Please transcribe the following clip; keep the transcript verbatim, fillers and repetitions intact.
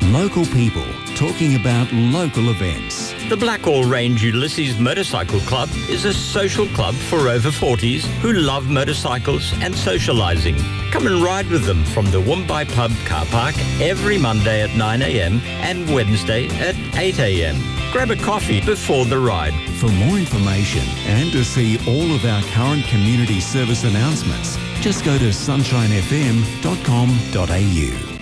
Local people talking about local events. The Blackall Range Ulysses Motorcycle Club is a social club for over forties who love motorcycles and socialising. Come and ride with them from the Woombye Pub car park every Monday at nine a m and Wednesday at eight a m. Grab a coffee before the ride. For more information and to see all of our current community service announcements, just go to sunshine f m dot com dot a u.